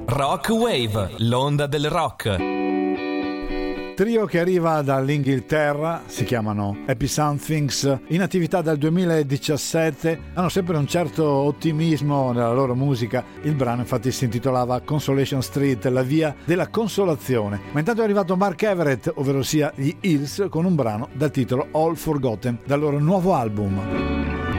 Rock Wave, l'onda del rock. Trio che arriva dall'Inghilterra, si chiamano Happy Somethings, in attività dal 2017, hanno sempre un certo ottimismo nella loro musica. Il brano infatti si intitolava Consolation Street, la via della consolazione. Ma intanto è arrivato Mark Everett, ovvero sia gli Hills, con un brano dal titolo All Forgotten, dal loro nuovo album.